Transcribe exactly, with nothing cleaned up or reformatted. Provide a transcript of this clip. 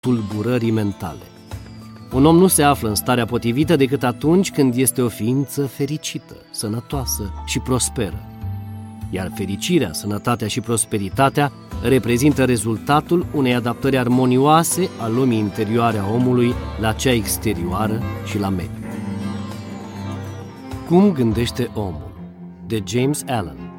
tulburării mentale. Un om nu se află în starea potrivită decât atunci când este o ființă fericită, sănătoasă și prosperă. Iar fericirea, sănătatea și prosperitatea reprezintă rezultatul unei adaptări armonioase a lumii interioare a omului la cea exterioară și la mediu. Cum gândește omul? De James Allen.